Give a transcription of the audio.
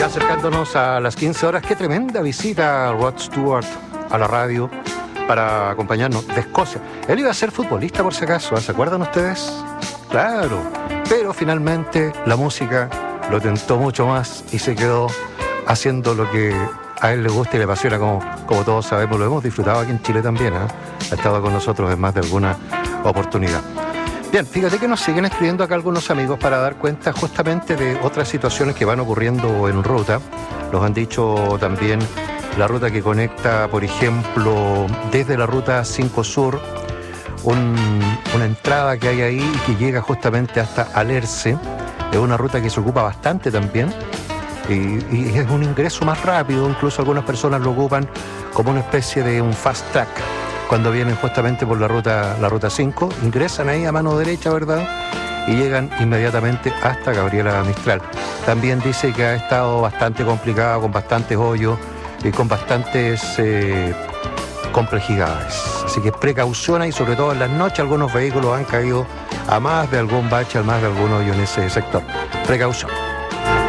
Ya acercándonos a las 15 horas, qué tremenda visita Rod Stewart a la radio para acompañarnos de Escocia. Él iba a ser futbolista por si acaso, ¿se acuerdan ustedes? Claro, pero finalmente la música lo tentó mucho más y se quedó haciendo lo que a él le gusta y le apasiona, como todos sabemos, lo hemos disfrutado aquí en Chile también, ¿eh? Ha estado con nosotros en más de alguna oportunidad. Bien, fíjate que nos siguen escribiendo acá algunos amigos para dar cuenta justamente de otras situaciones que van ocurriendo en ruta. Nos han dicho también la ruta que conecta, por ejemplo, desde la ruta 5 Sur, una entrada que hay ahí y que llega justamente hasta Alerce. Es una ruta que se ocupa bastante también y es un ingreso más rápido. Incluso algunas personas lo ocupan como una especie de un fast track. Cuando vienen justamente por la ruta 5, ingresan ahí a mano derecha, ¿verdad? Y llegan inmediatamente hasta Gabriela Mistral. También dice que ha estado bastante complicado, con bastantes hoyos y con bastantes complejidades. Así que precaución ahí, sobre todo en las noches, algunos vehículos han caído a más de algún bache, a más de algún hoyo en ese sector. Precaución.